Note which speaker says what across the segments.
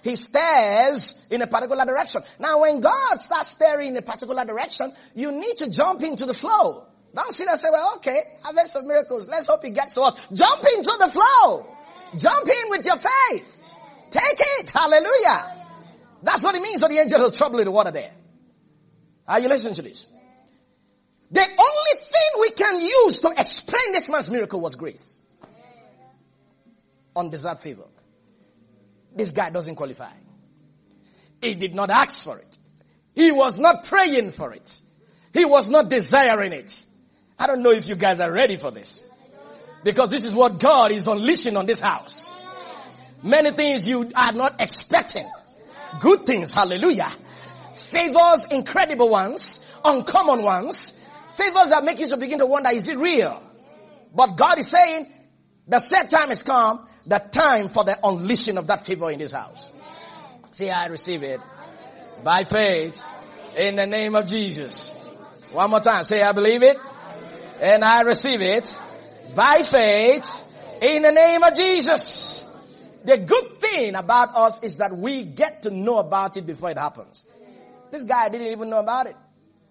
Speaker 1: he stares in a particular direction. Now when God starts staring in a particular direction, you need to jump into the flow. Don't sit there and say, well, okay, harvest of miracles. Let's hope it gets to us. Jump into the flow. Jump in with your faith. Take it. Hallelujah. That's what it means when the angel of trouble in the water there. Are you listening to this? The only thing we can use to explain this man's miracle was grace. Undeserved favor. This guy doesn't qualify. He did not ask for it. He was not praying for it. He was not desiring it. I don't know if you guys are ready for this. Because this is what God is unleashing on this house. Many things you are not expecting. Good things, hallelujah. Favors, incredible ones, uncommon ones. Favors that make you to begin to wonder, is it real? But God is saying, the set time has come, the time for the unleashing of that favor in this house. See, I receive it by faith in the name of Jesus. One more time, say I believe it and I receive it by faith in the name of Jesus. The good thing about us is that we get to know about it before it happens. This guy didn't even know about it.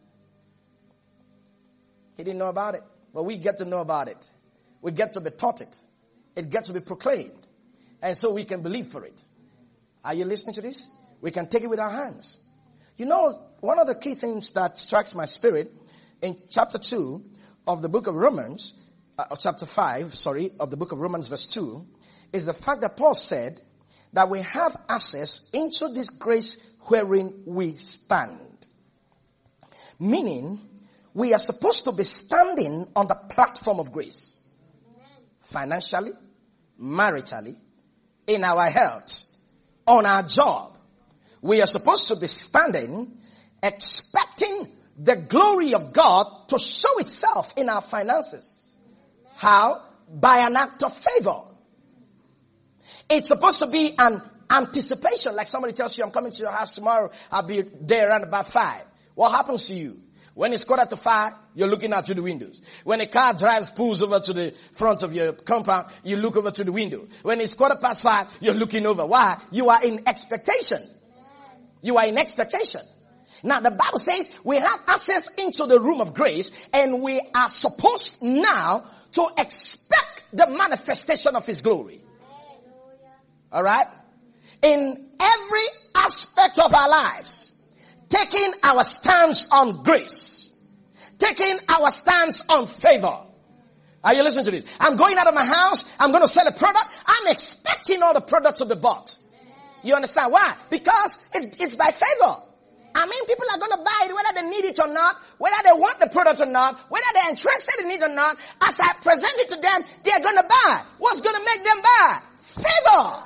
Speaker 1: He didn't know about it. But we get to know about it. We get to be taught it. It gets to be proclaimed. And so we can believe for it. Are you listening to this? We can take it with our hands. You know, one of the key things that strikes my spirit in chapter 2 of the book of Romans, chapter 5, of the book of Romans verse 2, is the fact that Paul said that we have access into this grace wherein we stand. Meaning, we are supposed to be standing on the platform of grace. Financially, maritally, in our health, on our job. We are supposed to be standing, expecting the glory of God to show itself in our finances. How? By an act of favor. It's supposed to be an anticipation. Like somebody tells you, I'm coming to your house tomorrow. I'll be there around about 5. What happens to you? When it's 4:45, you're looking out through the windows. When a car pulls over to the front of your compound, you look over to the window. When it's 5:15, you're looking over. Why? You are in expectation. You are in expectation. Now the Bible says we have access into the room of grace and we are supposed now to expect the manifestation of His glory. Alright? In every aspect of our lives, taking our stance on grace. Taking our stance on favor. Are you listening to this? I'm going out of my house. I'm going to sell a product. I'm expecting all the products to be bought. You understand why? Because it's by favor. I mean, people are going to buy it whether they need it or not, whether they want the product or not, whether they're interested in it or not. As I present it to them, they're going to buy. What's going to make them buy? Favor.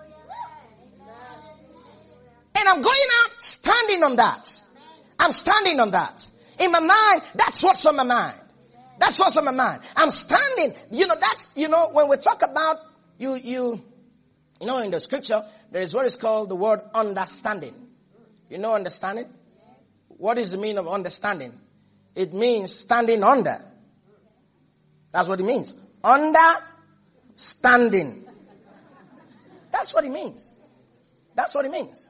Speaker 1: And I'm going out standing on that. I'm standing on that. In my mind, that's what's on my mind. That's what's on my mind. I'm standing. When we talk about you know, in the scripture, there is what is called the word understanding. You know understanding? What is the meaning of understanding? It means standing under. That's what it means. Understanding. That's what it means. That's what it means.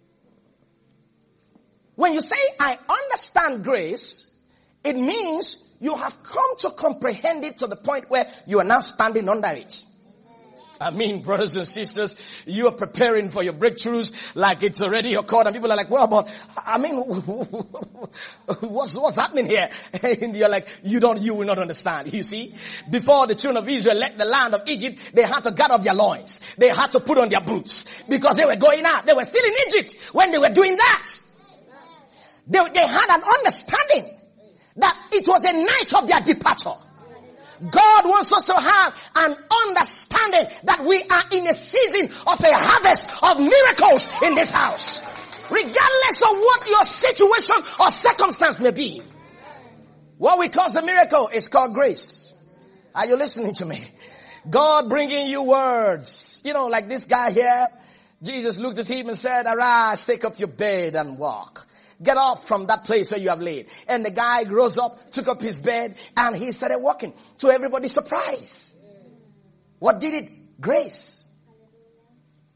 Speaker 1: When you say, I understand grace, it means you have come to comprehend it to the point where you are now standing under it. I mean, brothers and sisters, you are preparing for your breakthroughs like it's already occurred. And people are like, well, but, I mean, what's happening here? And you're like, you will not understand. You see, before the children of Israel left the land of Egypt, they had to gather up their loins. They had to put on their boots because they were going out. They were still in Egypt when they were doing that. They had an understanding that it was a night of their departure. God wants us to have an understanding that we are in a season of a harvest of miracles in this house. Regardless of what your situation or circumstance may be. What we call the miracle is called grace. Are you listening to me? God bringing you words. You know, like this guy here. Jesus looked at him and said, arise, take up your bed and walk. Get up from that place where you have laid. And the guy rose up, took up his bed, and he started walking. To everybody's surprise. What did it? Grace.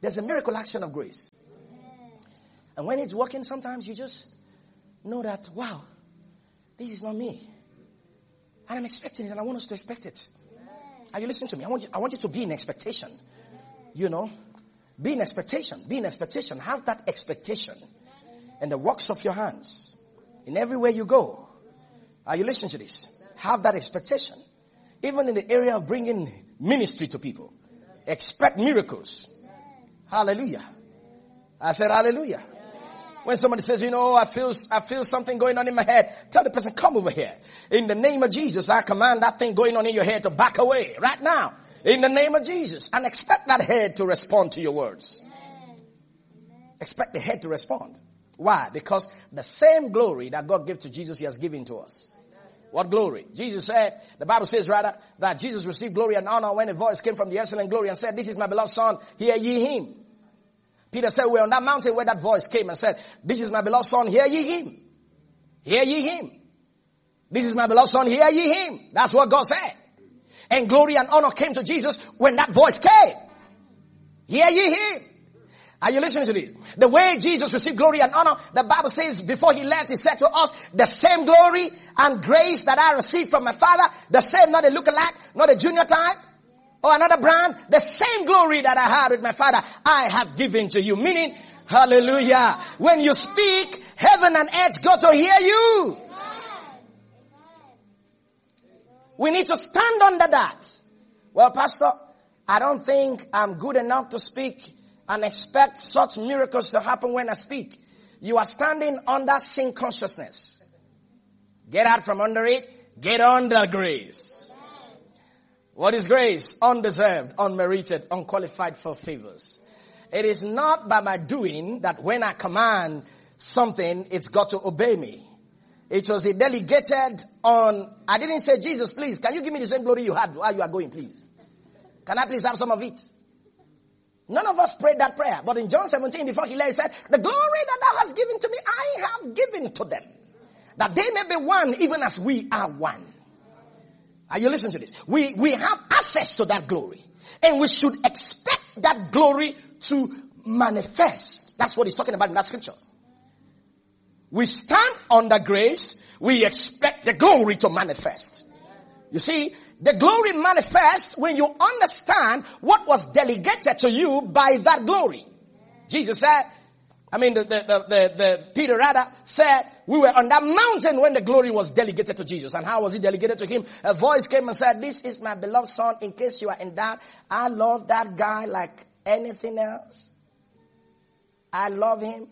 Speaker 1: There's a miracle action of grace. And when it's working, sometimes you just know that, wow, this is not me. And I'm expecting it, and I want us to expect it. Are you listening to me? I want you to be in expectation. You know, be in expectation. Be in expectation. Have that expectation in the works of your hands. In everywhere you go. Are you listening to this? Have that expectation. Even in the area of bringing ministry to people. Expect miracles. Hallelujah. I said hallelujah. When somebody says, you know, I feel something going on in my head, tell the person, come over here. In the name of Jesus, I command that thing going on in your head to back away right now. In the name of Jesus. And expect that head to respond to your words. Expect the head to respond. Why? Because the same glory that God gave to Jesus, he has given to us. What glory? Jesus said, the Bible says rather, that Jesus received glory and honor when a voice came from the excellent glory and said, this is my beloved son, hear ye him. Peter said, we're on that mountain where that voice came and said, this is my beloved son, hear ye him. Hear ye him. This is my beloved son, hear ye him. That's what God said. And glory and honor came to Jesus when that voice came. Hear ye him. Are you listening to this? The way Jesus received glory and honor, the Bible says before he left, he said to us, the same glory and grace that I received from my Father, the same, not a lookalike, not a junior type, or another brand, the same glory that I had with my Father, I have given to you. Meaning, hallelujah, when you speak, heaven and earth got to hear you. We need to stand under that. Well, Pastor, I don't think I'm good enough to speak and expect such miracles to happen when I speak. You are standing under sin consciousness. Get out from under it. Get under grace. What is grace? Undeserved, unmerited, unqualified for favors. It is not by my doing that when I command something, it's got to obey me. It was a delegated on, I didn't say, Jesus, please, can you give me the same glory you had while you are going, please? Can I please have some of it? None of us prayed that prayer. But in John 17, before he left, he said, the glory that thou hast given to me, I have given to them. That they may be one, even as we are one. Are you listening to this? We have access to that glory. And we should expect that glory to manifest. That's what he's talking about in that scripture. We stand under grace. We expect the glory to manifest. You see, the glory manifests when you understand what was delegated to you by that glory. Jesus said, Peter rather said, we were on that mountain when the glory was delegated to Jesus. And how was it delegated to him? A voice came and said, this is my beloved son. In case you are in doubt, I love that guy like anything else. I love him.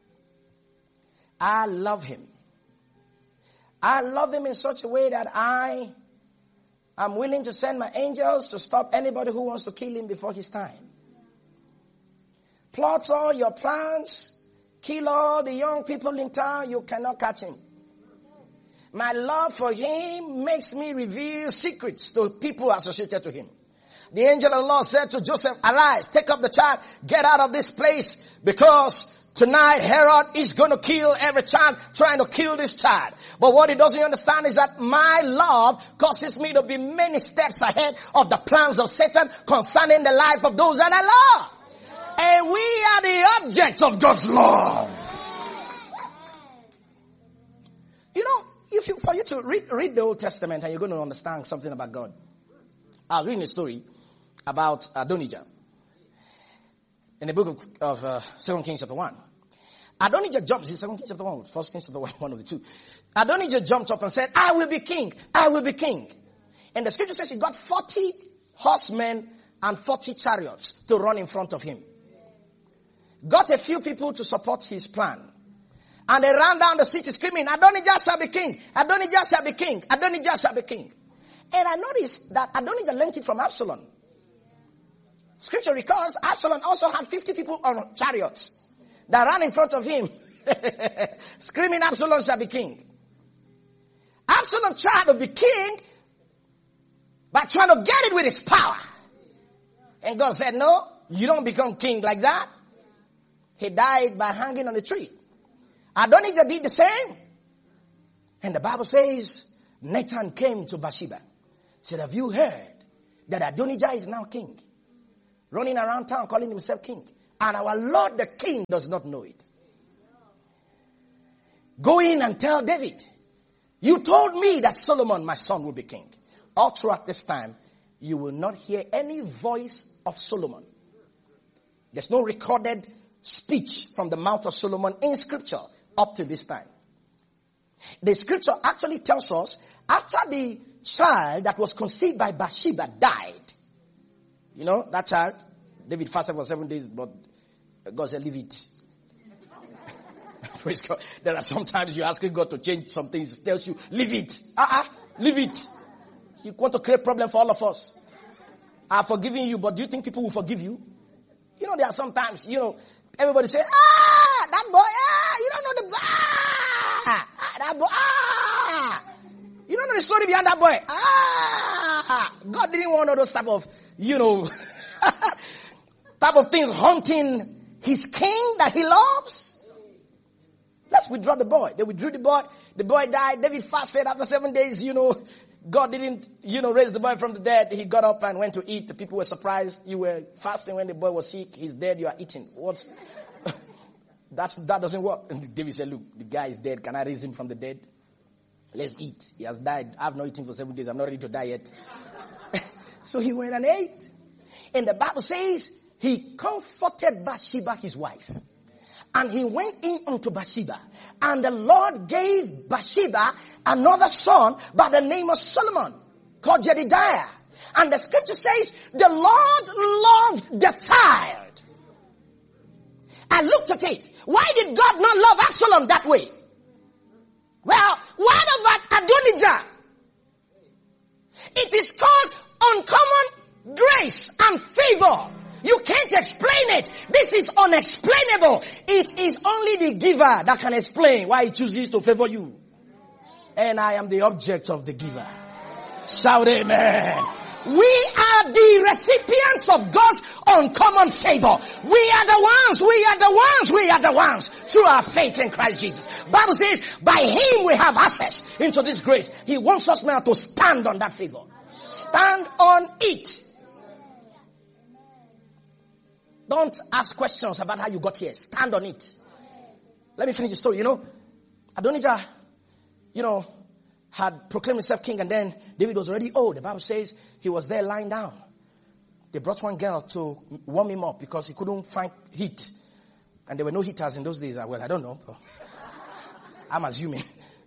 Speaker 1: I love him. I love him in such a way that I am willing to send my angels to stop anybody who wants to kill him before his time. Plot all your plans. Kill all the young people in town. You cannot catch him. My love for him makes me reveal secrets to people associated to him. The angel of the Lord said to Joseph, arise, take up the child, get out of this place, because tonight Herod is going to kill every child trying to kill this child. But what he doesn't understand is that my love causes me to be many steps ahead of the plans of Satan concerning the life of those that I love. And we are the object of God's love. You know, for you to read the Old Testament and you're going to understand something about God. I was reading a story about Adonijah in the book of 2 Kings chapter 1. Adonijah jumps in 2 Kings chapter 1, 1 Kings chapter 1, one of the two. Adonijah jumped up and said, I will be king. I will be king. And the scripture says he got 40 horsemen and 40 chariots to run in front of him. Got a few people to support his plan. And they ran down the city screaming, Adonijah shall be king. Adonijah shall be king. Adonijah shall be king. And I noticed that Adonijah learned it from Absalom. Scripture records Absalom also had 50 people on chariots that ran in front of him. Screaming, Absalom shall be king. Absalom tried to be king by trying to get it with his power. And God said, no, you don't become king like that. He died by hanging on a tree. Adonijah did the same. And the Bible says, Nathan came to Bathsheba. Said, have you heard that Adonijah is now king? Running around town calling himself king. And our Lord the King does not know it. Go in and tell David, you told me that Solomon, my son, will be king. All throughout this time, you will not hear any voice of Solomon. There's no recorded speech from the mouth of Solomon in scripture up to this time. The scripture actually tells us after the child that was conceived by Bathsheba died, you know, that child, David fasted for 7 days, but God said, leave it. Praise God. There are sometimes you're asking God to change some things. He tells you, leave it. Leave it. You want to create problem for all of us. I've forgiven you, but do you think people will forgive you? You know, there are sometimes, you know, everybody say, that boy, you don't know the boy, that boy, you don't know the story behind that boy. God didn't want all those type of, you know, type of things haunting his king that he loves. Let's withdraw the boy. They withdrew the boy. The boy died. David fasted after 7 days, you know. God didn't, you know, raise the boy from the dead. He got up and went to eat. The people were surprised. You were fasting when the boy was sick. He's dead. You are eating. That doesn't work. And David said, look, the guy is dead. Can I raise him from the dead? Let's eat. He has died. I've not eaten for 7 days. I'm not ready to die yet. So he went and ate. And the Bible says he comforted Bathsheba, his wife. And he went in unto Bathsheba. And the Lord gave Bathsheba another son by the name of Solomon, called Jedidiah. And the scripture says, the Lord loved the child. I looked at it. Why did God not love Absalom that way? Well, what about Adonijah? It is called uncommon grace and favor. You can't explain it. This is unexplainable. It is only the giver that can explain why he chooses to favor you. And I am the object of the giver. Shout amen. We are the recipients of God's uncommon favor. We are the ones through our faith in Christ Jesus. Bible says, by him we have access into this grace. He wants us now to stand on that favor. Stand on it. Don't ask questions about how you got here. Stand on it. Let me finish the story. You know, Adonijah, you know, had proclaimed himself king, and then David was already old. The Bible says he was there lying down. They brought one girl to warm him up because he couldn't find heat. And there were no heaters in those days. Well, I don't know. I'm assuming.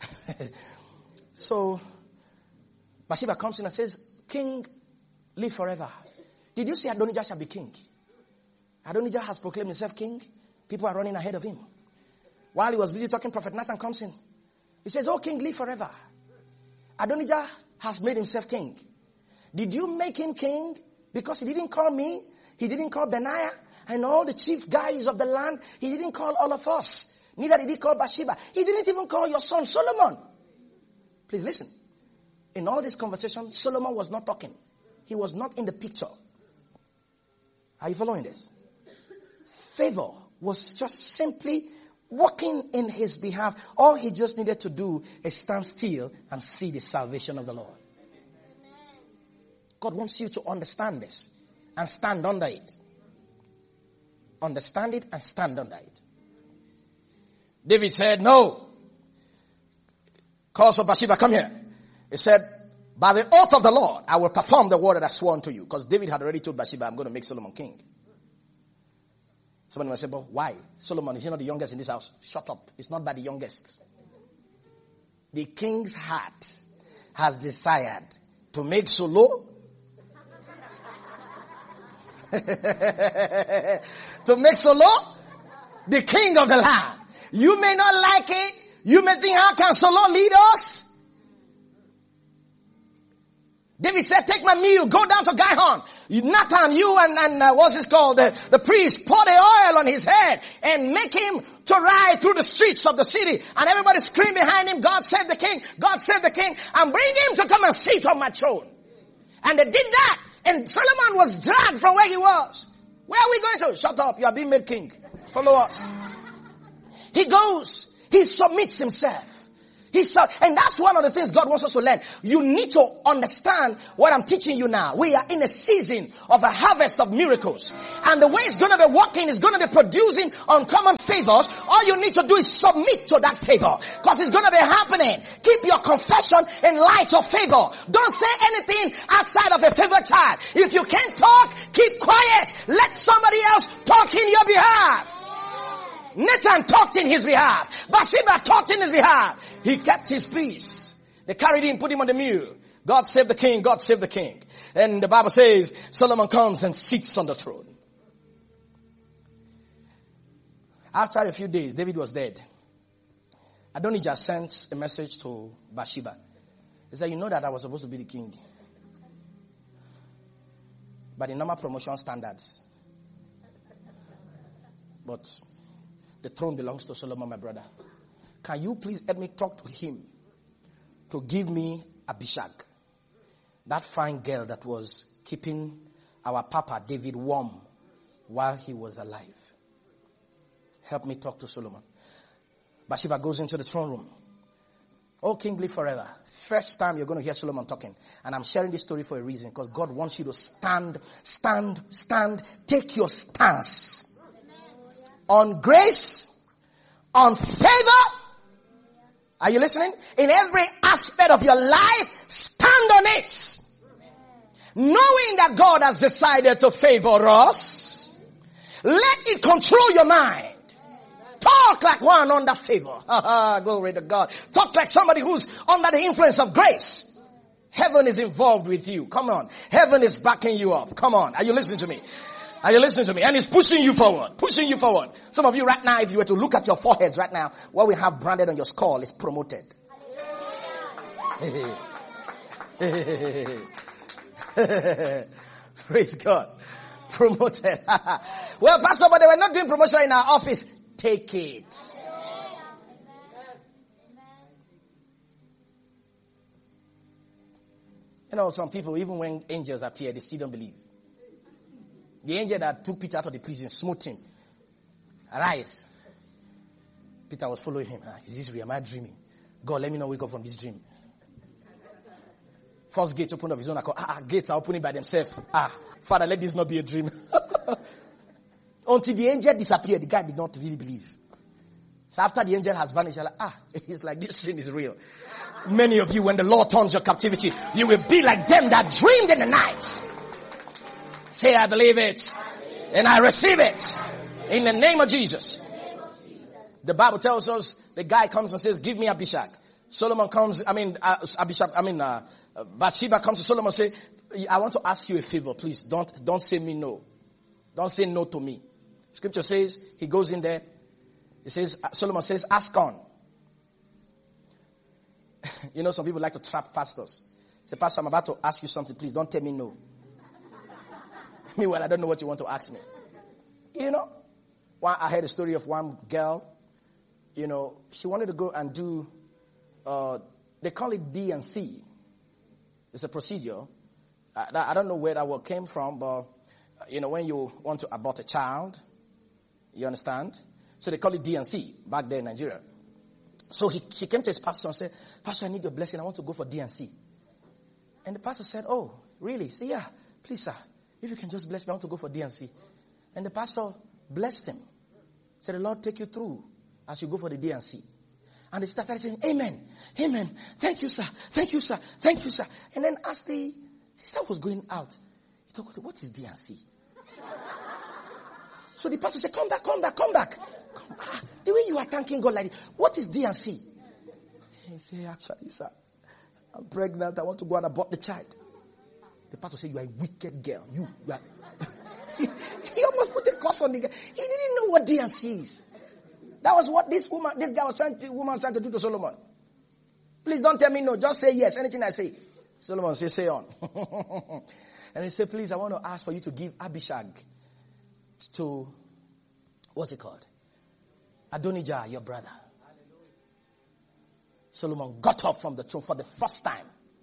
Speaker 1: So, Bathsheba comes in and says, King, live forever. Did you say Adonijah shall be king? Adonijah has proclaimed himself king. People are running ahead of him. While he was busy talking, Prophet Nathan comes in. He says, oh, king, live forever. Adonijah has made himself king. Did you make him king? Because he didn't call me. He didn't call Benaiah and all the chief guys of the land. He didn't call all of us. Neither did he call Bathsheba. He didn't even call your son Solomon. Please listen. In all this conversation, Solomon was not talking. He was not in the picture. Are you following this? Favor was just simply working in his behalf. All he just needed to do is stand still and see the salvation of the Lord. God wants you to understand this and stand under it. Understand it and stand under it. David said, no. Calls for Bathsheba, come here. He said, by the oath of the Lord, I will perform the word that I swore unto you. Because David had already told Bathsheba, I'm going to make Solomon king. Somebody might say, but why? Solomon, is he not the youngest in this house? Shut up. It's not by the youngest. The king's heart has desired to make Solo to make Solo the king of the land. You may not like it. You may think, how can Solo lead us? David said, take my meal, go down to Gihon. Nathan, you and what's it called? The priest, pour the oil on his head and make him to ride through the streets of the city. And everybody scream behind him, God save the king, God save the king. And bring him to come and sit on my throne. And they did that. And Solomon was dragged from where he was. Where are we going to? Shut up, you are being made king. Follow us. He goes, he submits himself. And that's one of the things God wants us to learn. You need to understand what I'm teaching you now. We are in a season of a harvest of miracles. And the way it's going to be working is going to be producing uncommon favors. All you need to do is submit to that favor. Because it's going to be happening. Keep your confession in light of favor. Don't say anything outside of a favored child. If you can't talk, keep quiet. Let somebody else talk in your behalf. Nathan talked in his behalf. Bathsheba talked in his behalf. He kept his peace. They carried him, put him on the mule. God save the king. God save the king. And the Bible says Solomon comes and sits on the throne. After a few days, David was dead. Adonijah sent a message to Bathsheba. He said, you know that I was supposed to be the king. By the normal promotion standards. But the throne belongs to Solomon, my brother. Can you please help me talk to him to give me Abishag, that fine girl that was keeping our papa David warm while he was alive? Help me talk to Solomon. Bathsheba goes into the throne room. Oh, King live forever. First time you're going to hear Solomon talking. And I'm sharing this story for a reason. Because God wants you to stand. Take your stance. On grace, on favor. Are you listening? In every aspect of your life, stand on it. Knowing that God has decided to favor us, let it control your mind. Talk like one under favor. Glory to God. Talk like somebody who's under the influence of grace. Heaven is involved with you. Come on. Heaven is backing you up. Come on. Are you listening to me? Are you listening to me? And it's pushing you forward. Pushing you forward. Some of you right now, if you were to look at your foreheads right now, what we have branded on your skull is promoted. Praise God. Promoted. Well, Pastor, but they were not doing promotion in our office. Take it. You know, some people, even when angels appear, they still don't believe. The angel that took Peter out of the prison smote him. Arise. Peter was following him. Is this real? Am I dreaming? God, let me not wake up from this dream. First gate opened of his own accord. Gates are opening by themselves. Father, let this not be a dream. Until the angel disappeared, the guy did not really believe. So after the angel has vanished, it's like this thing is real. Many of you, when the Lord turns your captivity, you will be like them that dreamed in the night. Say, I believe it. And I receive it. In the name of Jesus. The Bible tells us the guy comes and says, give me Abishag. Solomon comes, Bathsheba comes to Solomon and say, I want to ask you a favor, please. Don't say me no. Don't say no to me. Scripture says, he goes in there. It says, Solomon says, ask on. You know, some people like to trap pastors. Say, Pastor, I'm about to ask you something. Please don't tell me no. Meanwhile, I don't know what you want to ask me. You know, I heard a story of one girl. You know, she wanted to go and do, they call it D&C. It's a procedure. I don't know where that word came from, but, you know, when you want to abort a child, you understand? So they call it D&C back there in Nigeria. So she came to his pastor and said, Pastor, I need your blessing. I want to go for D&C. And the pastor said, oh, really? He said, yeah, please, sir. If you can just bless me, I want to go for D&C. And the pastor blessed him. Said, the Lord take you through as you go for the D&C. And the sister started saying, amen, amen. Thank you, sir. Thank you, sir. Thank you, sir. And then as the sister was going out, he told her, what is D&C? So the pastor said, come back. The way you are thanking God like this, what is D&C? He said, actually, sir, I'm pregnant. I want to go and abort the child. The pastor said, you are a wicked girl. You are. He almost put a curse on the girl. He didn't know what D&C is. That was what this guy was trying to do to Solomon. Please don't tell me no. Just say yes. Anything I say. Solomon said, say on. And he said, please, I want to ask for you to give Abishag to, what's it called? Adonijah, your brother. Solomon got up from the throne for the first time.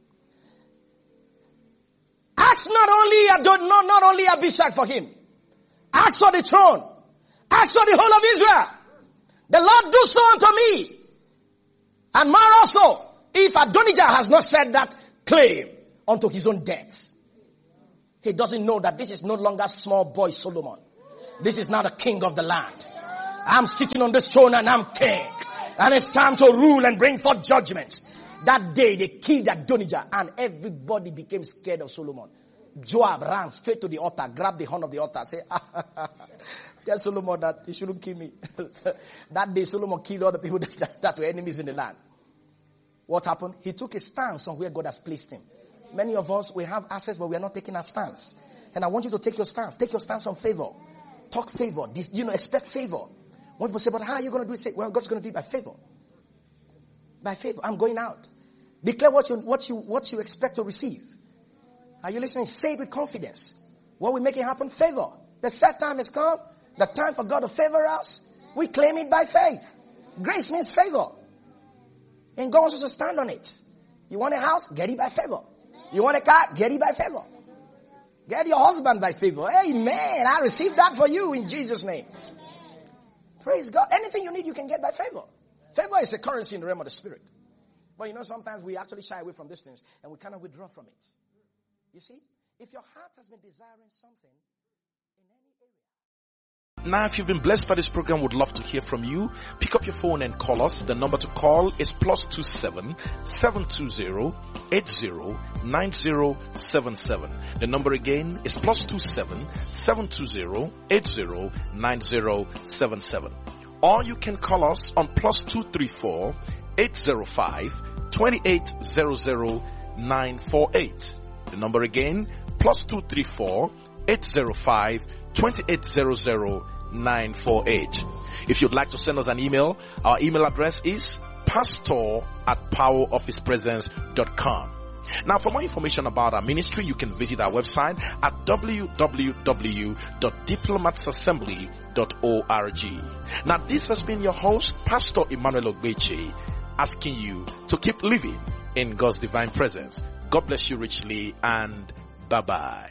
Speaker 1: Ask not only Abishag for him. Ask for the throne. Ask for the whole of Israel. The Lord do so unto me. And more also, if Adonijah has not said that claim unto his own death, he doesn't know that this is no longer small boy Solomon. This is now the king of the land. I'm sitting on this throne and I'm king. And it's time to rule and bring forth judgment. That day they killed Adonijah and everybody became scared of Solomon. Joab ran straight to the altar, grabbed the horn of the altar, said, tell Solomon that he shouldn't kill me. That day Solomon killed all the people that were enemies in the land. What happened? He took a stance on where God has placed him. Many of us, we have access, but we are not taking our stance. And I want you to take your stance. Take your stance on favor. Talk favor. Expect favor. When people say, but how are you going to do it? Say, well, God's going to do it by favor. By favor. I'm going out. Declare what you expect to receive. Are you listening? Say it with confidence. What will make it happen? Favor. The set time has come. The time for God to favor us. We claim it by faith. Grace means favor. And God wants us to stand on it. You want a house? Get it by favor. You want a car? Get it by favor. Get your husband by favor. Amen. I received that for you in Jesus' name. Praise God. Anything you need, you can get by favor. Favor is a currency in the realm of the spirit. But sometimes we actually shy away from these things and we kind of withdraw from it. You see, if your heart has been desiring something in any area.
Speaker 2: Now, if you've been blessed by this program, would love to hear from you. Pick up your phone and call us. The number to call is +27 720 80 9077. The number again is +27 720 80 9077. Or you can call us on +234 805 2800 948. The number again, +234 805 2800 948. If you'd like to send us an email, our email address is pastor@powerofhispresence.com. Now, for more information about our ministry, you can visit our website at www.diplomatsassembly.org. Now, this has been your host, Pastor Emmanuel Ogbeche, asking you to keep living in God's divine presence. God bless you richly, and bye-bye.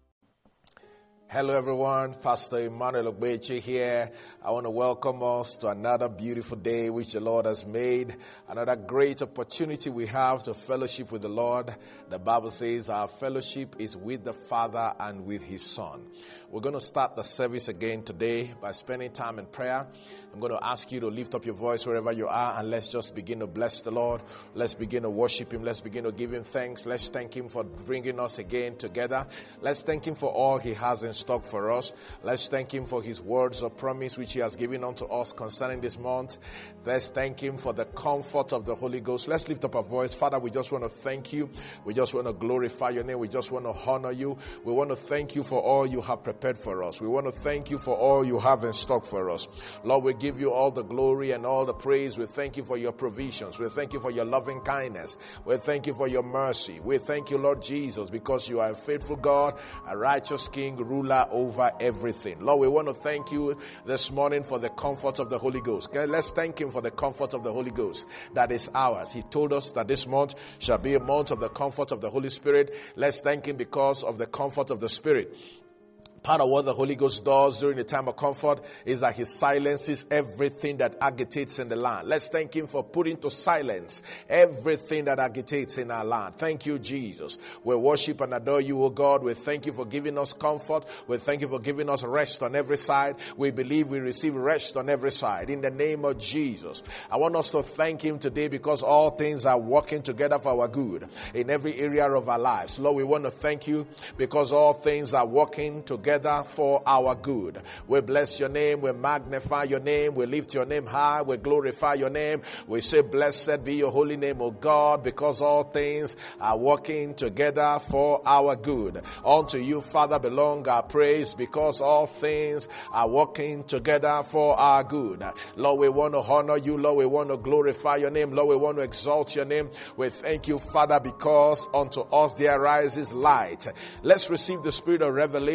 Speaker 3: Hello everyone, Pastor Emmanuel Ogbeche here. I want to welcome us to another beautiful day which the Lord has made. Another great opportunity we have to fellowship with the Lord. The Bible says our fellowship is with the Father and with His Son. We're going to start the service again today by spending time in prayer. I'm going to ask you to lift up your voice wherever you are and let's just begin to bless the Lord. Let's begin to worship Him. Let's begin to give Him thanks. Let's thank Him for bringing us again together. Let's thank Him for all He has in stock for us. Let's thank Him for His words of promise which He has given unto us concerning this month. Let's thank Him for the comfort of the Holy Ghost. Let's lift up our voice. Father, we just want to thank You. We just want to glorify Your name. We just want to honor You. We want to thank You for all You have prepared for us. We want to thank You for all You have in stock for us. Lord, we give You all the glory and all the praise. We thank You for Your provisions. We thank You for Your loving kindness. We thank You for Your mercy. We thank You, Lord Jesus, because You are a faithful God, a righteous King, ruler over everything. Lord, we want to thank You this morning for the comfort of the Holy Ghost. Okay, let's thank Him for the comfort of the Holy Ghost that is ours. He told us that this month shall be a month of the comfort of the Holy Spirit. Let's thank Him because of the comfort of the Spirit. Part of what the Holy Ghost does during the time of comfort is that He silences everything that agitates in the land. Let's thank Him for putting to silence everything that agitates in our land. Thank You, Jesus. We worship and adore You, O God. We thank You for giving us comfort. We thank You for giving us rest on every side. We believe we receive rest on every side. In the name of Jesus. I want us to thank Him today because all things are working together for our good in every area of our lives. Lord, we want to thank You because all things are working together for our good. We bless Your name. We magnify Your name. We lift Your name high. We glorify Your name. We say, blessed be Your holy name, O God, because all things are working together for our good. Unto You, Father, belong our praise because all things are working together for our good. Lord, we want to honor You. Lord, we want to glorify Your name. Lord, we want to exalt Your name. We thank You, Father, because unto us there arises light. Let's receive the spirit of revelation, the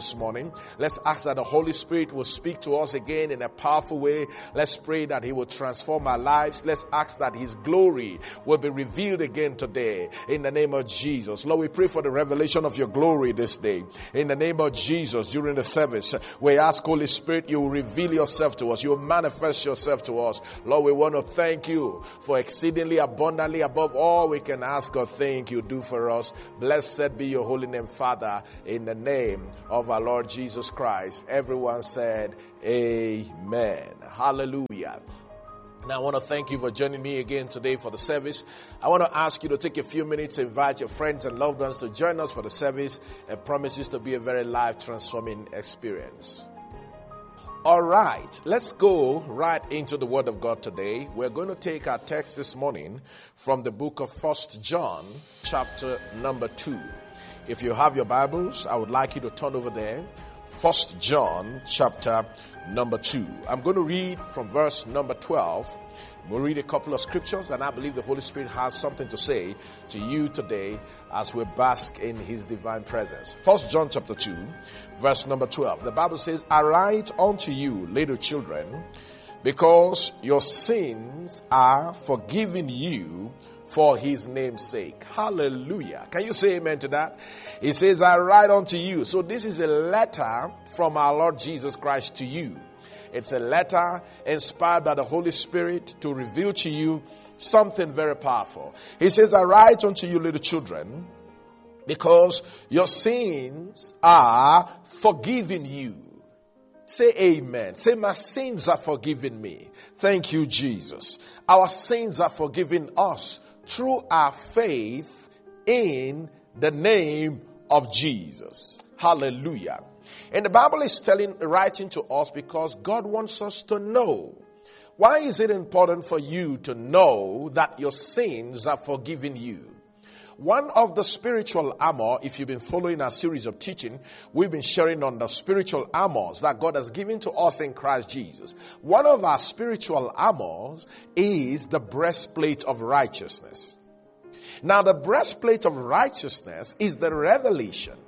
Speaker 3: this morning. Let's ask that the Holy Spirit will speak to us again in a powerful way. Let's pray that He will transform our lives. Let's ask that His glory will be revealed again today in the name of Jesus. Lord, we pray for the revelation of your glory this day. In the name of Jesus, during the service, we ask, Holy Spirit, you will reveal yourself to us. You will manifest yourself to us. Lord, we want to thank you for exceedingly abundantly above all we can ask or think you do for us. Blessed be your holy name, Father, in the name of our Lord Jesus Christ. Everyone said, amen. Hallelujah. Now, I want to thank you for joining me again today for the service. I want to ask you to take a few minutes to invite your friends and loved ones to join us for the service. It promises to be a very life-transforming experience. All right, let's go right into the Word of God today. We're going to take our text this morning from the book of 1 John, chapter number 2. If you have your Bibles, I would like you to turn over there. 1 John, chapter number 2. I'm going to read from verse number 12. We'll read a couple of scriptures, and I believe the Holy Spirit has something to say to you today as we bask in His divine presence. 1 John chapter 2, verse number 12. The Bible says, I write unto you, little children, because your sins are forgiven you for His name's sake. Hallelujah. Can you say amen to that? He says, I write unto you. So this is a letter from our Lord Jesus Christ to you. It's a letter inspired by the Holy Spirit to reveal to you something very powerful. He says, I write unto you, little children, because your sins are forgiven you. Say amen. Say, my sins are forgiven me. Thank you, Jesus. Our sins are forgiven us through our faith in the name of Jesus. Hallelujah. And the Bible is writing to us because God wants us to know. Why is it important for you to know that your sins are forgiven you? One of the spiritual armor, if you've been following our series of teaching, we've been sharing on the spiritual armors that God has given to us in Christ Jesus. One of our spiritual armors is the breastplate of righteousness. Now, the breastplate of righteousness is the revelation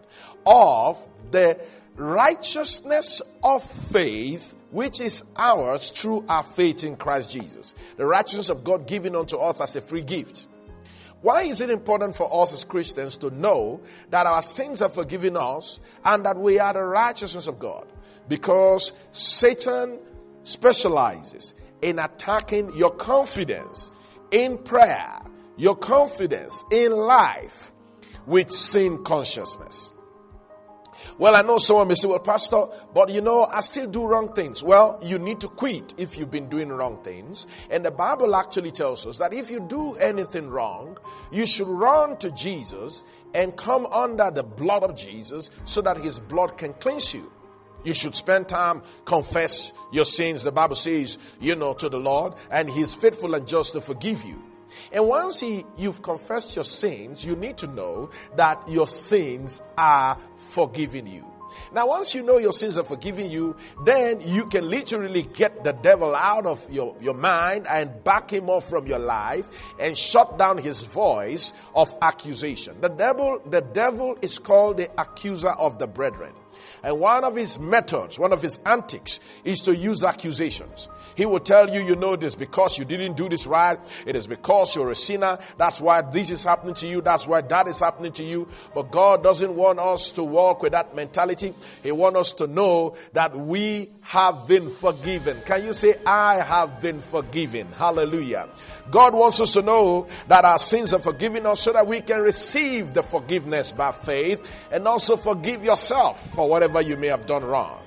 Speaker 3: of the righteousness of faith, which is ours through our faith in Christ Jesus. The righteousness of God given unto us as a free gift. Why is it important for us as Christians to know that our sins are forgiven us and that we are the righteousness of God? Because Satan specializes in attacking your confidence in prayer, your confidence in life with sin consciousness. Well, I know someone may say, well, Pastor, but I still do wrong things. Well, you need to quit if you've been doing wrong things. And the Bible actually tells us that if you do anything wrong, you should run to Jesus and come under the blood of Jesus so that His blood can cleanse you. You should spend time, confess your sins, the Bible says, to the Lord, and He is faithful and just to forgive you. And once you've confessed your sins, you need to know that your sins are forgiven you. Now, once you know your sins are forgiven you, then you can literally get the devil out of your mind and back him off from your life and shut down his voice of accusation. The devil is called the accuser of the brethren. And one of his methods, one of his antics is to use accusations. He will tell you, this because you didn't do this right. It is because you're a sinner. That's why this is happening to you. That's why that is happening to you. But God doesn't want us to walk with that mentality. He wants us to know that we have been forgiven. Can you say, I have been forgiven? Hallelujah. God wants us to know that our sins are forgiven us so that we can receive the forgiveness by faith and also forgive yourself for whatever you may have done wrong.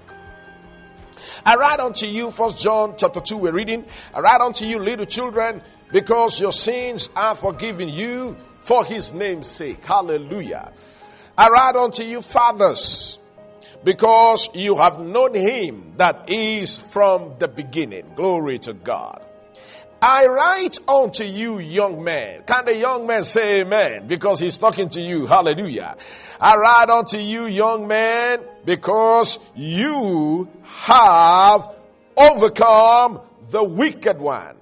Speaker 3: I write unto you, 1 John chapter 2, we're reading. I write unto you, little children, because your sins are forgiven you for His name's sake. Hallelujah. I write unto you, fathers, because you have known Him that is from the beginning. Glory to God. I write unto you, young men. Can the young man say amen? Because he's talking to you. Hallelujah. I write unto you, young men, because you have overcome the wicked one.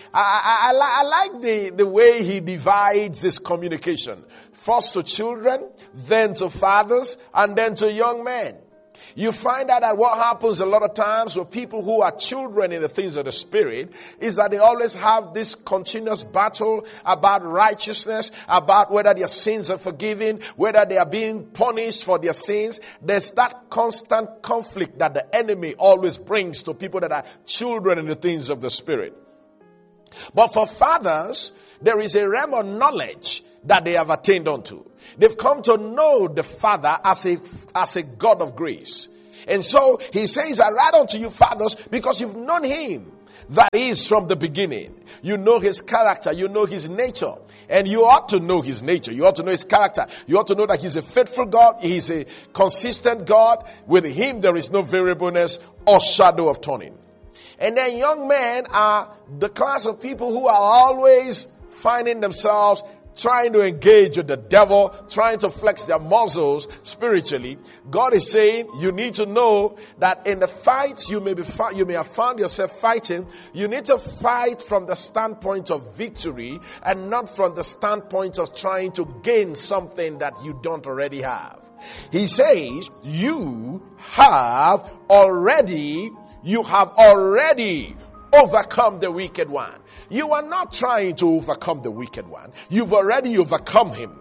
Speaker 3: I like the way he divides his communication. First to children, then to fathers, and then to young men. You find out that what happens a lot of times with people who are children in the things of the Spirit is that they always have this continuous battle about righteousness, about whether their sins are forgiven, whether they are being punished for their sins. There's that constant conflict that the enemy always brings to people that are children in the things of the Spirit. But for fathers, there is a realm of knowledge that they have attained unto. They've come to know the Father as a God of grace. And so he says, I write unto you, fathers, because you've known him that is from the beginning. You know his character, you know his nature. And you ought to know his nature. You ought to know his character. You ought to know that he's a faithful God. He's a consistent God. With him there is no variableness or shadow of turning. And then young men are the class of people who are always finding themselves trying to engage with the devil, trying to flex their muscles spiritually. God is saying you need to know that in the fights you may have found yourself fighting, you need to fight from the standpoint of victory and not from the standpoint of trying to gain something that you don't already have. He says you have already overcome the wicked one. You are not trying to overcome the wicked one. You've already overcome him.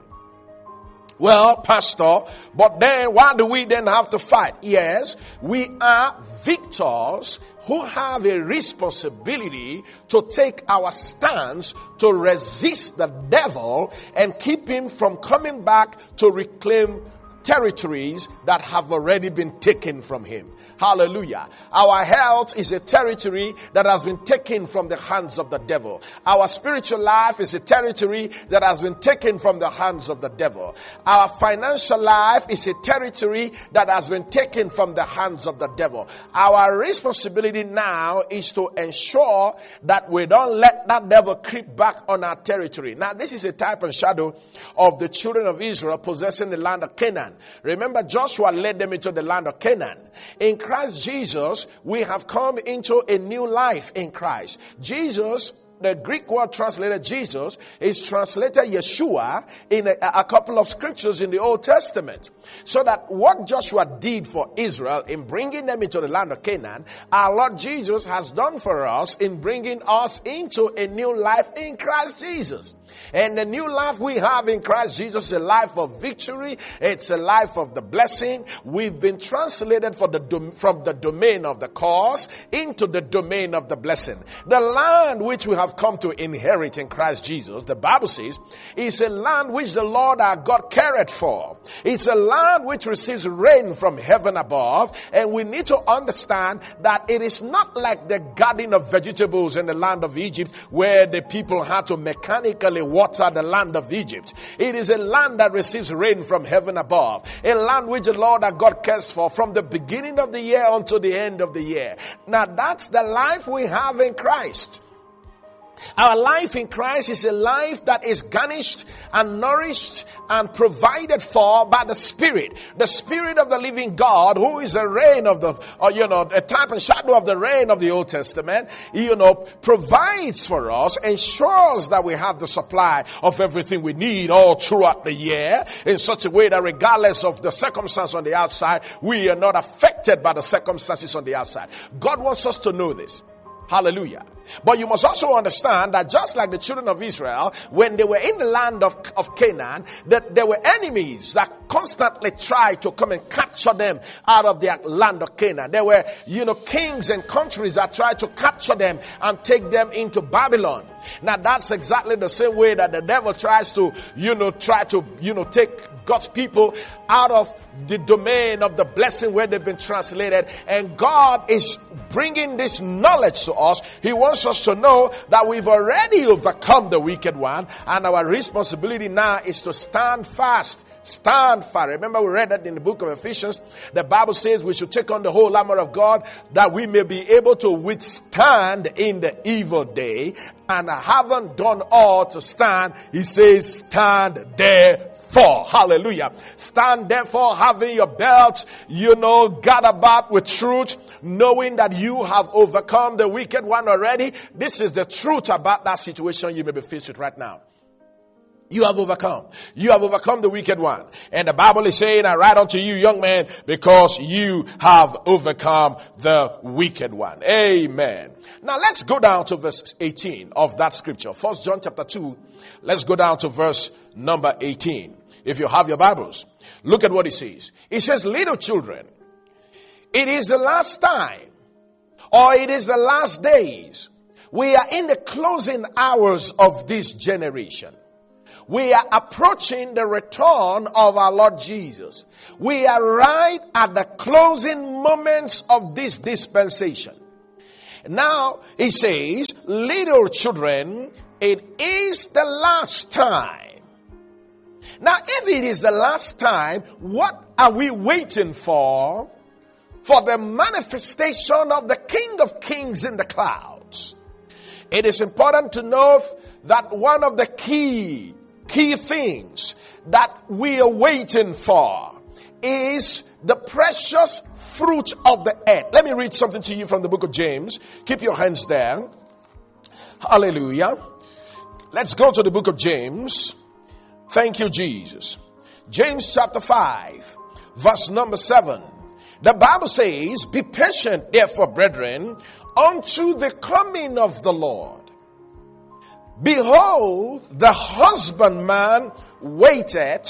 Speaker 3: Well, pastor, but then why do we then have to fight? Yes, we are victors who have a responsibility to take our stance to resist the devil and keep him from coming back to reclaim territories that have already been taken from him. Hallelujah. Our health is a territory that has been taken from the hands of the devil. Our spiritual life is a territory that has been taken from the hands of the devil. Our financial life is a territory that has been taken from the hands of the devil. Our responsibility now is to ensure that we don't let that devil creep back on our territory. Now, this is a type and shadow of the children of Israel possessing the land of Canaan. Remember, Joshua led them into the land of Canaan. In Christ Jesus, we have come into a new life in Christ. Jesus, the Greek word translated Jesus, is translated Yeshua in a couple of scriptures in the Old Testament. So that what Joshua did for Israel in bringing them into the land of Canaan, our Lord Jesus has done for us in bringing us into a new life in Christ Jesus. And the new life we have in Christ Jesus is a life of victory. It's a life of the blessing. We've been translated from the domain of the curse into the domain of the blessing. The land which we have come to inherit in Christ Jesus, the Bible says, is a land which the Lord our God careth for. It's a land which receives rain from heaven above. And we need to understand that it is not like the garden of vegetables in the land of Egypt where the people had to mechanically water the land of Egypt. It is a land that receives rain from heaven above. A land which the Lord our God cares for from the beginning of the year until the end of the year. Now that's the life we have in Christ. Our life in Christ is a life that is garnished and nourished and provided for by the Spirit. The Spirit of the living God, who is a reign of a type and shadow of the reign of the Old Testament, provides for us, ensures that we have the supply of everything we need all throughout the year in such a way that regardless of the circumstance on the outside, we are not affected by the circumstances on the outside. God wants us to know this. Hallelujah. But you must also understand that just like the children of Israel, when they were in the land of Canaan, that there were enemies that constantly tried to come and capture them out of their land of Canaan. There were, kings and countries that tried to capture them and take them into Babylon. Now that's exactly the same way that the devil tries to, take God's people out of the domain of the blessing where they've been translated. And God is bringing this knowledge to us. He wants us to know that we've already overcome the wicked one, and our responsibility now is to stand fast. Stand fast. Remember, we read that in the book of Ephesians. The Bible says we should take on the whole armor of God that we may be able to withstand in the evil day. And having done all to stand, he says, stand therefore. Hallelujah. Stand therefore, having your belt, guard about with truth, knowing that you have overcome the wicked one already. This is the truth about that situation you may be faced with right now. You have overcome. You have overcome the wicked one. And the Bible is saying, I write unto you, young man, because you have overcome the wicked one. Amen. Now let's go down to verse 18 of that scripture. 1 John chapter 2. Let's go down to verse number 18. If you have your Bibles, look at what it says. It says, little children, it is the last time, or it is the last days. We are in the closing hours of this generation. We are approaching the return of our Lord Jesus. We are right at the closing moments of this dispensation. Now, it says, little children, it is the last time. Now, if it is the last time, what are we waiting for? For the manifestation of the King of Kings in the clouds. It is important to note that one of the key things that we are waiting for is the precious fruit of the earth. Let me read something to you from the book of James. Keep your hands there. Hallelujah. Let's go to the book of James. Thank you, Jesus. James chapter 5, verse number 7. The Bible says, be patient, therefore, brethren, unto the coming of the Lord. Behold, the husbandman waited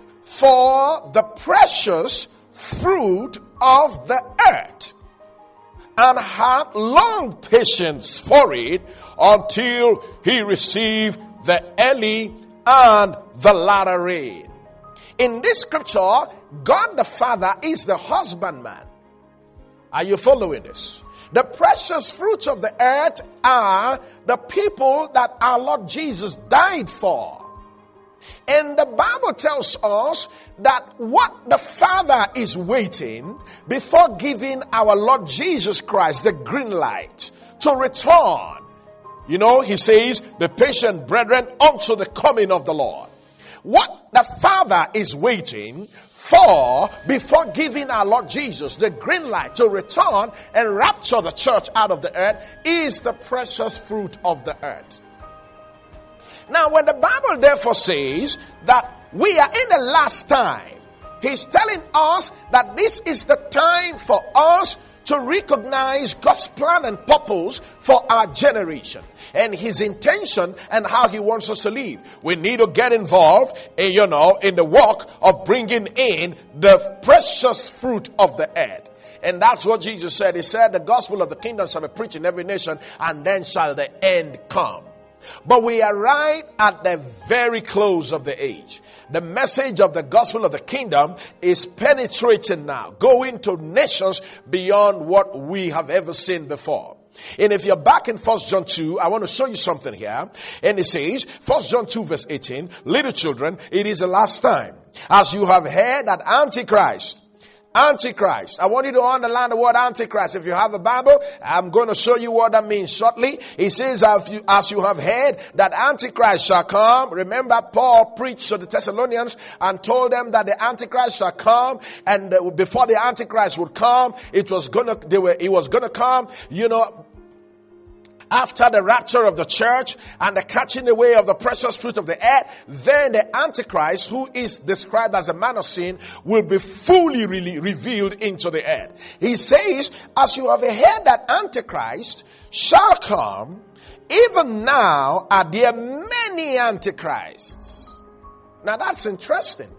Speaker 3: for the precious fruit of the earth, and had long patience for it until he received the early and the latter rain. In this scripture, God the Father is the husbandman. Are you following this? The precious fruits of the earth are the people that our Lord Jesus died for. And the Bible tells us that what the Father is waiting before giving our Lord Jesus Christ the green light to return. You know, he says, be patient, brethren, unto the coming of the Lord. What the Father is waiting for before giving our Lord Jesus the green light to return and rapture the church out of the earth is the precious fruit of the earth. Now, when the Bible therefore says that we are in the last time, he's telling us that this is the time for us to recognize God's plan and purpose for our generation and his intention and how he wants us to live. We need to get involved in, in the work of bringing in the precious fruit of the earth. And that's what Jesus said. He said, the gospel of the kingdom shall be preached in every nation, and then shall the end come. But we are right at the very close of the age. The message of the gospel of the kingdom is penetrating now, going to nations beyond what we have ever seen before. And if you're back in 1 John 2, I want to show you something here. And it says, 1 John 2 verse 18, little children, it is the last time. As you have heard that Antichrist. I want you to underline the word Antichrist. If you have a Bible, I'm going to show you what that means shortly. It says, as you have heard that Antichrist shall come. Remember, Paul preached to the Thessalonians and told them that the Antichrist shall come. And before the Antichrist would come, it was going to come, after the rapture of the church and the catching away of the precious fruit of the earth. Then the Antichrist, who is described as a man of sin, will be fully revealed into the earth. He says, as you have heard that Antichrist shall come, even now are there many Antichrists. Now that's interesting.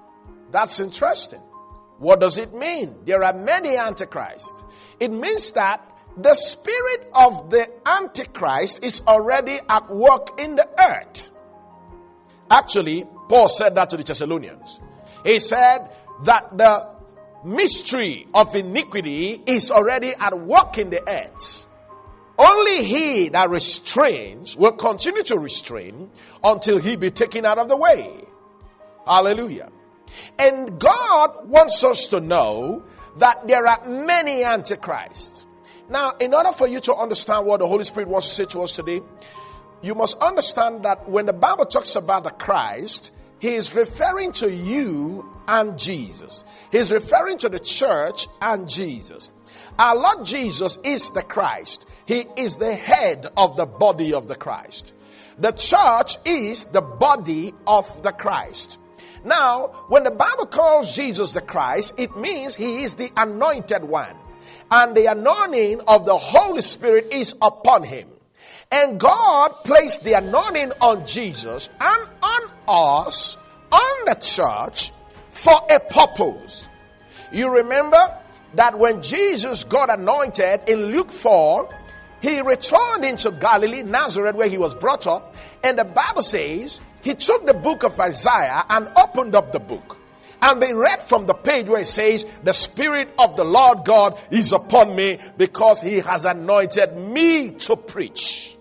Speaker 3: What does it mean? There are many Antichrists. It means that the spirit of the Antichrist is already at work in the earth. Actually, Paul said that to the Thessalonians. He said that the mystery of iniquity is already at work in the earth. Only he that restrains will continue to restrain until he be taken out of the way. Hallelujah. And God wants us to know that there are many Antichrists. Now, in order for you to understand what the Holy Spirit wants to say to us today, you must understand that when the Bible talks about the Christ, he is referring to you and Jesus. He is referring to the church and Jesus. Our Lord Jesus is the Christ. He is the head of the body of the Christ. The church is the body of the Christ. Now, when the Bible calls Jesus the Christ, it means he is the anointed one. And the anointing of the Holy Spirit is upon him. And God placed the anointing on Jesus and on us, on the church, for a purpose. You remember that when Jesus got anointed in Luke 4, he returned into Galilee, Nazareth, where he was brought up. And the Bible says he took the book of Isaiah and opened up the book. And they read from the page where it says, the Spirit of the Lord God is upon me because he has anointed me to preach.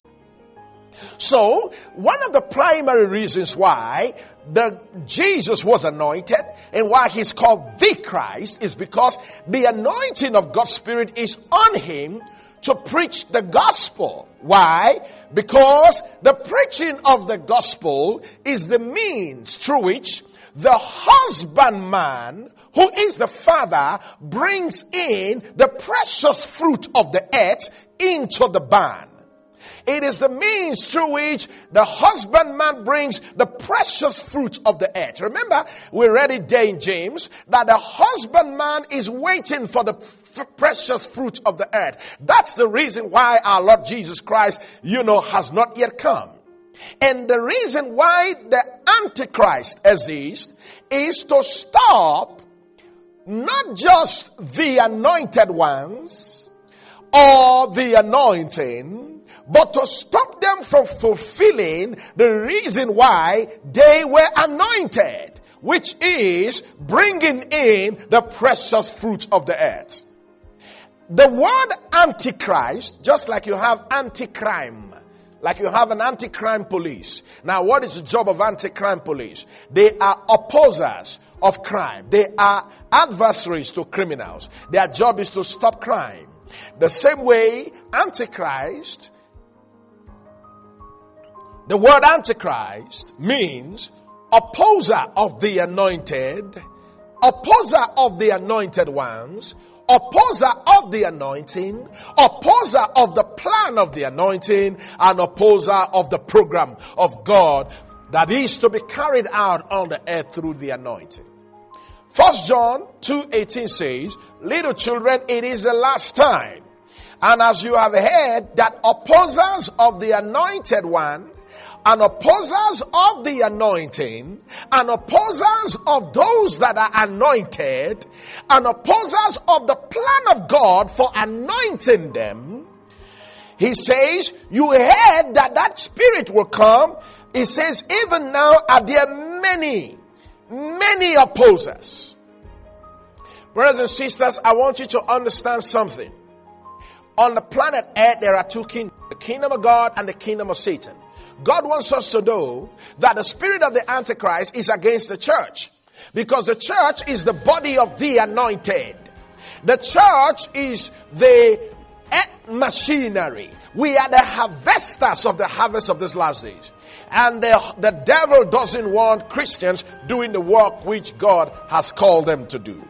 Speaker 3: So, one of the primary reasons why Jesus was anointed and why he's called the Christ is because the anointing of God's Spirit is on him to preach the gospel. Why? Because the preaching of the gospel is the means through which the husbandman, who is the Father, brings in the precious fruit of the earth into the barn. It is the means through which the husbandman brings the precious fruit of the earth. Remember, we read it there in James, that the husbandman is waiting for the precious fruit of the earth. That's the reason why our Lord Jesus Christ, has not yet come. And the reason why the Antichrist exists is to stop not just the anointed ones or the anointing, but to stop them from fulfilling the reason why they were anointed, which is bringing in the precious fruit of the earth. The word Antichrist, just like you have anti-crime, like you have an anti-crime police. Now, what is the job of anti-crime police? They are opposers of crime. They are adversaries to criminals. Their job is to stop crime. The same way, Antichrist, the word Antichrist means opposer of the anointed, opposer of the anointed ones, opposer of the anointing, opposer of the plan of the anointing, and opposer of the program of God that is to be carried out on the earth through the anointing. 1 John 2:18 says, little children, it is the last time. And as you have heard that opposers of the anointed one, and opposers of the anointing, and opposers of those that are anointed, and opposers of the plan of God for anointing them, he says, you heard that Spirit will come. He says, even now are there many opposers. Brothers and sisters, I want you to understand something. On the planet Earth, there are two kingdoms, the kingdom of God and the kingdom of Satan. God wants us to know that the spirit of the Antichrist is against the church, because the church is the body of the anointed. The church is the machinery. We are the harvesters of the harvest of these last days. And the devil doesn't want Christians doing the work which God has called them to do.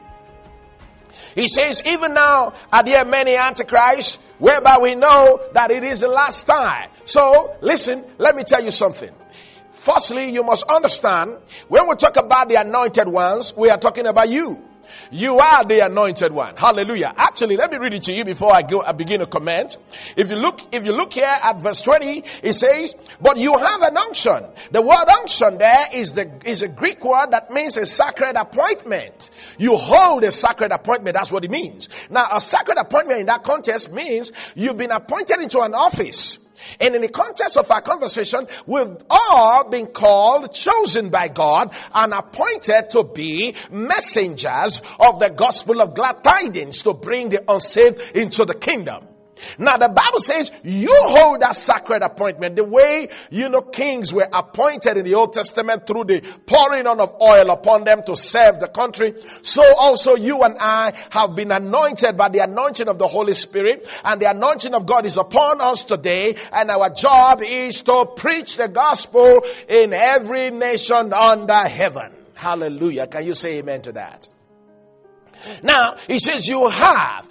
Speaker 3: He says, even now are there many antichrists, whereby we know that it is the last time. So, listen, let me tell you something. Firstly, you must understand, when we talk about the anointed ones, we are talking about you. You are the anointed one. Hallelujah. Actually, let me read it to you before I begin to comment. If you look here at verse 20, it says, but you have an unction. The word unction there is a Greek word that means a sacred appointment. You hold a sacred appointment. That's what it means. Now, a sacred appointment in that context means you've been appointed into an office. And in the context of our conversation, we've all been called, chosen by God, and appointed to be messengers of the gospel of glad tidings to bring the unsaved into the kingdom. Now the Bible says you hold that sacred appointment the way, kings were appointed in the Old Testament through the pouring on of oil upon them to serve the country. So also you and I have been anointed by the anointing of the Holy Spirit, and the anointing of God is upon us today, and our job is to preach the gospel in every nation under heaven. Hallelujah. Can you say amen to that? Now, he says you have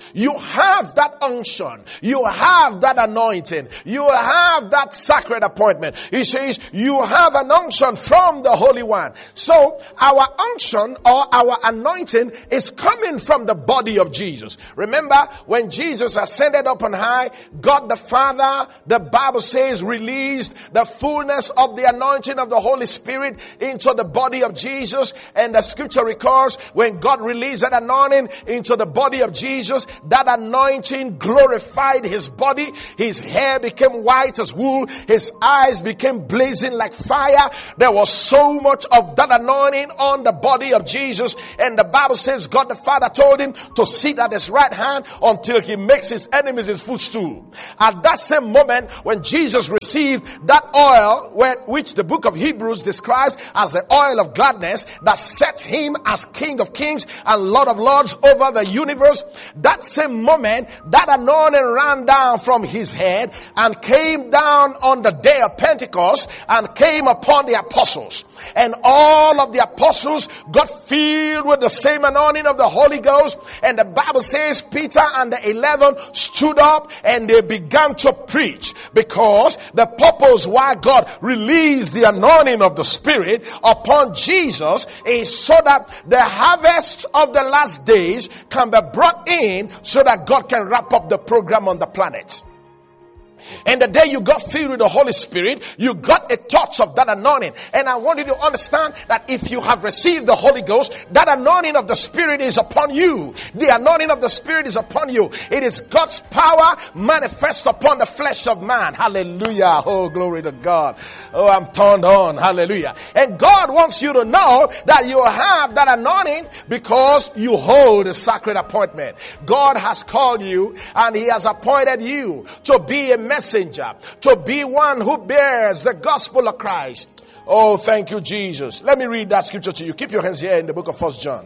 Speaker 3: that unction. You have that anointing. You have that sacred appointment. He says you have an unction from the Holy One. So, our unction or our anointing is coming from the body of Jesus. Remember, when Jesus ascended up on high, God the Father, the Bible says, released the fullness of the anointing of the Holy Spirit into the body of Jesus. And the scripture records when God released that anointing into the body of Jesus, that anointing glorified his body. His hair became white as wool. His eyes became blazing like fire. There was so much of that anointing on the body of Jesus. And the Bible says God the Father told him to sit at his right hand until he makes his enemies his footstool. At that same moment, when Jesus received that oil, which the book of Hebrews describes as the oil of gladness that set him as King of Kings and Lord of Lords over the universe, that same moment, that anointing ran down from his head and came down on the day of Pentecost and came upon the apostles. And all of the apostles got filled with the same anointing of the Holy Ghost. And the Bible says Peter and the 11 stood up and they began to preach, because the purpose why God released the anointing of the Spirit upon Jesus is so that the harvest of the last days can be brought in, so that God can wrap up the program on the planet. And the day you got filled with the Holy Spirit, you got a touch of that anointing. And I want you to understand that if you have received the Holy Ghost, that anointing of the Spirit is upon you. The anointing of the Spirit is upon you. It is God's power manifest upon the flesh of man. Hallelujah. Oh, glory to God. Oh, I'm turned on. Hallelujah. And God wants you to know that you have that anointing because you hold a sacred appointment. God has called you and he has appointed you to be a messenger, to be one who bears the gospel of Christ. Oh, thank you, Jesus. Let me read that scripture to you. Keep your hands here in the book of 1 John.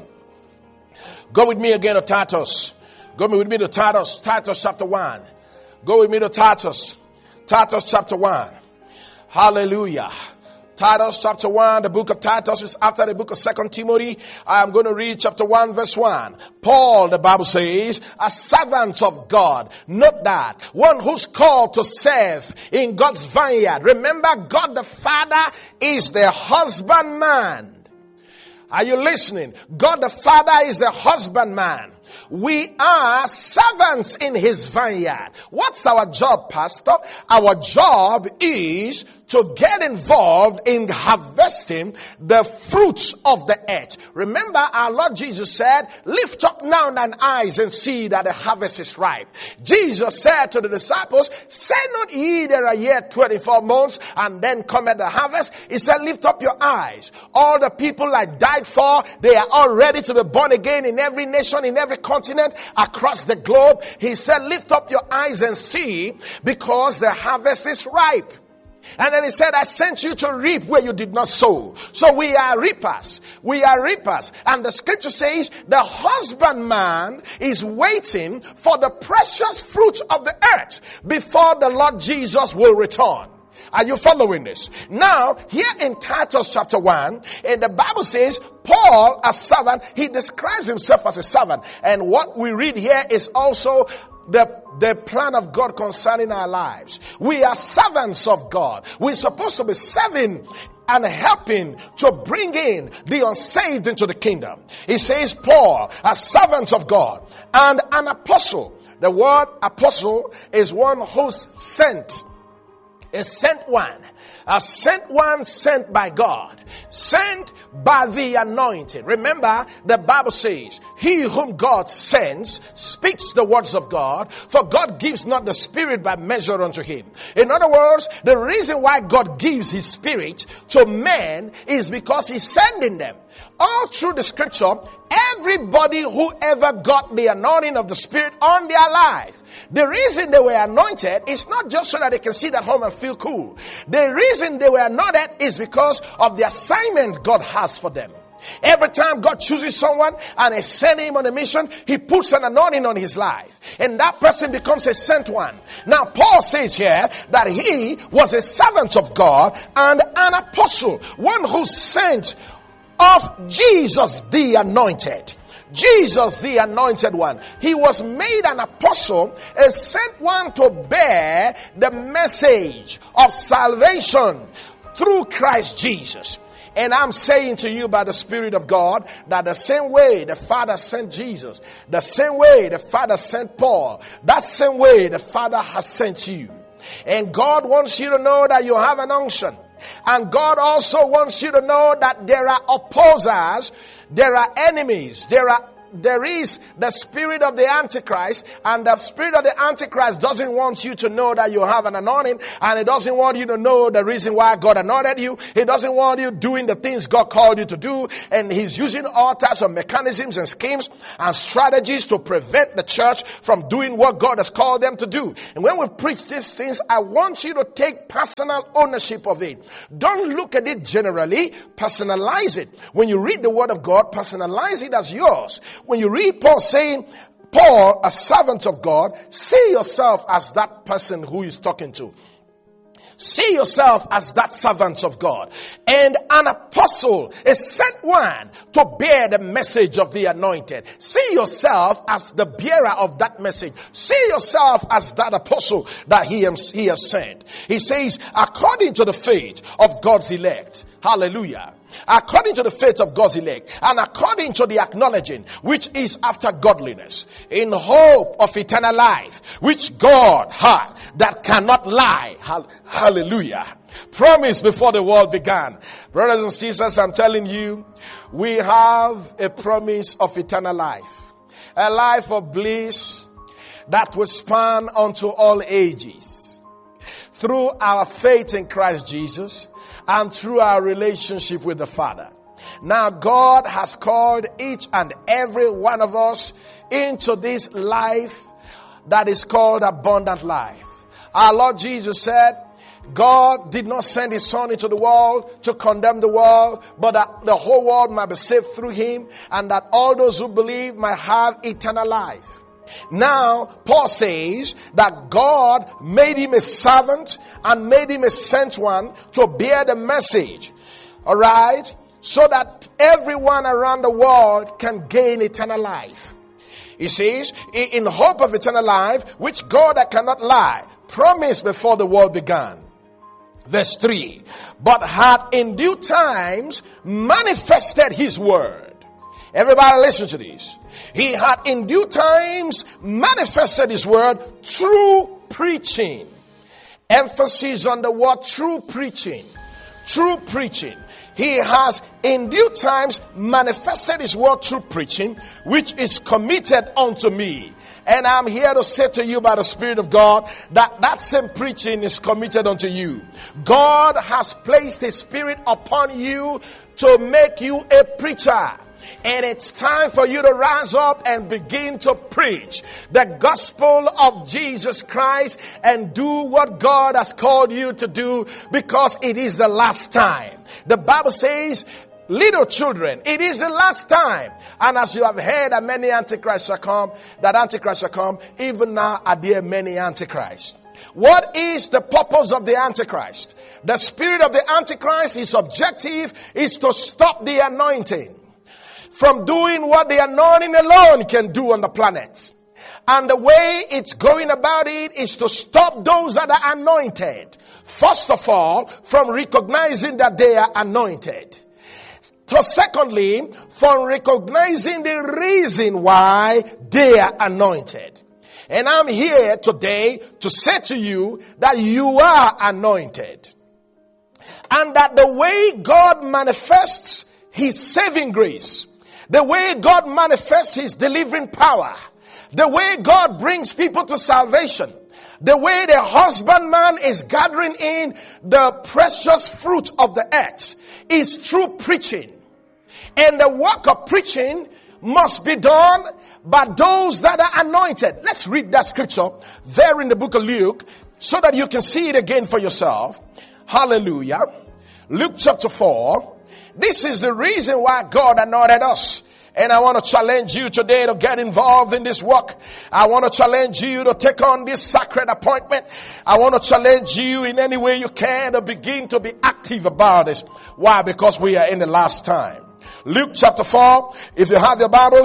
Speaker 3: Go with me again to Titus. Go with me to Titus. Titus chapter 1. Go with me to Titus. Titus chapter 1. Hallelujah. Titus chapter 1, the book of Titus is after the book of 2 Timothy. I am going to read chapter 1 verse 1. Paul, the Bible says, a servant of God. Note that. One who's called to serve in God's vineyard. Remember, God the Father is the husbandman. Are you listening? God the Father is the husbandman. We are servants in his vineyard. What's our job, Pastor? Our job is to get involved in harvesting the fruits of the earth. Remember, our Lord Jesus said, lift up now thine eyes and see that the harvest is ripe. Jesus said to the disciples, say not ye there are yet 24 months and then cometh the harvest. He said, lift up your eyes. All the people I died for, they are all ready to be born again in every nation, in every continent, across the globe. He said, lift up your eyes and see, because the harvest is ripe. And then he said, I sent you to reap where you did not sow. So we are reapers. We are reapers. And the scripture says the husbandman is waiting for the precious fruit of the earth before the Lord Jesus will return. Are you following this? Now, here in Titus chapter 1, and the Bible says, Paul, a servant, he describes himself as a servant. And what we read here is also the plan of God concerning our lives. We are servants of God. We're supposed to be serving and helping to bring in the unsaved into the kingdom. He says, Paul, a servant of God and an apostle. The word apostle is one who's sent. A sent one. A sent one sent by God. Sent by the anointing. Remember, the Bible says, he whom God sends speaks the words of God, for God gives not the Spirit by measure unto him. In other words, the reason why God gives his Spirit to men is because he's sending them. All through the scripture, everybody who ever got the anointing of the Spirit on their life, the reason they were anointed is not just so that they can sit at home and feel cool. The reason they were anointed is because of the assignment God has for them. Every time God chooses someone and is sending him on a mission, he puts an anointing on his life. And that person becomes a sent one. Now, Paul says here that he was a servant of God and an apostle. One who sent of Jesus the anointed. Jesus, the anointed one, he was made an apostle, a sent one to bear the message of salvation through Christ Jesus. And I'm saying to you by the Spirit of God that the same way the Father sent Jesus, the same way the Father sent Paul, that same way the Father has sent you. And God wants you to know that you have an unction. And God also wants you to know that there are opposers, there are enemies, there is the spirit of the Antichrist, and the spirit of the Antichrist doesn't want you to know that you have an anointing, and it doesn't want you to know the reason why God anointed you. He doesn't want you doing the things God called you to do, and he's using all types of mechanisms and schemes and strategies to prevent the church from doing what God has called them to do. And when we preach these things, I want you to take personal ownership of it. Don't look at it generally, personalize it. When you read the Word of God, personalize it as yours. When you read Paul saying, Paul, a servant of God, see yourself as that person who he's talking to. See yourself as that servant of God. And an apostle, a sent one to bear the message of the anointed. See yourself as the bearer of that message. See yourself as that apostle that he has sent. He says, according to the faith of God's elect. Hallelujah. According to the faith of God's elect, and according to the acknowledging which is after godliness, in hope of eternal life, which God had that cannot lie. Hallelujah. Promised before the world began. Brothers and sisters, I'm telling you, we have a promise of eternal life. A life of bliss that will span unto all ages. Through our faith in Christ Jesus, and through our relationship with the Father. Now God has called each and every one of us into this life that is called abundant life. Our Lord Jesus said, God did not send his Son into the world to condemn the world, but that the whole world might be saved through him, and that all those who believe might have eternal life. Now, Paul says that God made him a servant and made him a sent one to bear the message. Alright? So that everyone around the world can gain eternal life. He says, in hope of eternal life, which God that cannot lie, promised before the world began. Verse 3. But had in due times manifested his word. Everybody listen to this. He had in due times manifested his word through preaching. Emphasis on the word true preaching. True preaching. He has in due times manifested his word through preaching, which is committed unto me. And I'm here to say to you by the Spirit of God that same preaching is committed unto you. God has placed his Spirit upon you to make you a preacher. And it's time for you to rise up and begin to preach the gospel of Jesus Christ and do what God has called you to do, because it is the last time. The Bible says, little children, it is the last time. And as you have heard that many antichrists shall come, even now are there many antichrists. What is the purpose of the Antichrist? The spirit of the Antichrist, his objective is to stop the anointing from doing what the anointing alone can do on the planet. And the way it's going about it is to stop those that are anointed, first of all, from recognizing that they are anointed. So secondly, from recognizing the reason why they are anointed. And I'm here today to say to you that you are anointed. And that the way God manifests his saving grace, the way God manifests his delivering power, the way God brings people to salvation, the way the husbandman is gathering in the precious fruit of the earth is through preaching. And the work of preaching must be done by those that are anointed. Let's read that scripture there in the book of Luke so that you can see it again for yourself. Hallelujah. Luke chapter 4. This is the reason why God anointed us. And I want to challenge you today to get involved in this work. I want to challenge you to take on this sacred appointment. I want to challenge you in any way you can to begin to be active about this. Why? Because we are in the last time. Luke chapter 4, if you have your Bibles,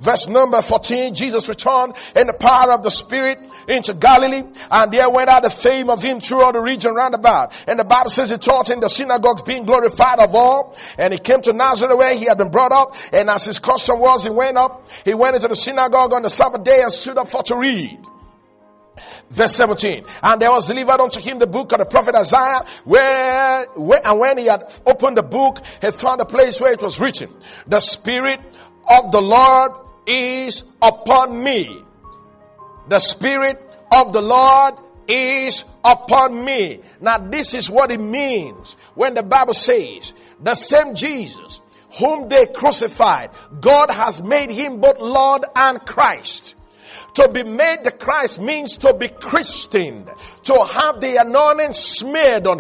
Speaker 3: Verse number 14, Jesus returned in the power of the Spirit into Galilee, and there went out the fame of him throughout the region round about. And the Bible says he taught in the synagogues, being glorified of all. And he came to Nazareth where he had been brought up. And as his custom was, he went into the synagogue on the Sabbath day and stood up for to read. Verse 17, and there was delivered unto him the book of the prophet Isaiah, and when he had opened the book, he found a place where it was written, the Spirit of the Lord is upon me. The Spirit of the Lord is upon me. Now this is what it means when the Bible says, the same Jesus whom they crucified, God has made him both Lord and Christ. To be made the Christ means to be christened, to have the anointing smeared on